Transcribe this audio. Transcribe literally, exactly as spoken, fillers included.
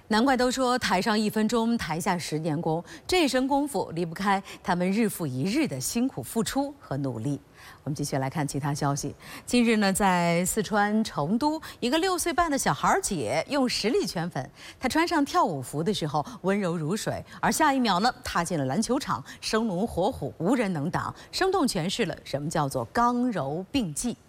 难怪都说台上一分钟，台下十年功。这一身功夫离不开他们日复一日的辛苦付出和努力。我们继续来看其他消息。近日呢，在四川成都，一个六岁半的小孩姐用实力圈粉。她穿上跳舞服的时候温柔如水，而下一秒呢，踏进了篮球场，生龙活虎，无人能挡，生动诠释了什么叫做刚柔并济。